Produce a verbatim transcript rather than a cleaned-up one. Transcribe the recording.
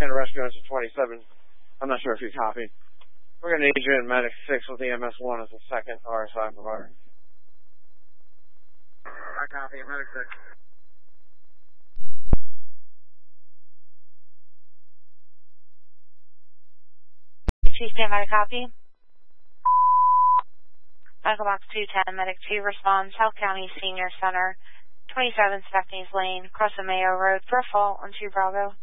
And rescue engine twenty-seven. I'm not sure if you copied. We're going to need you in Medic six with E M S one as the second R S I provider. I copy, Medic six. Chief, stand by to copy. Medical Box two ten, Medic two responds, South County Senior Center, twenty-seven Stephanie's Lane, across the Mayo Road for a fall on two Bravo.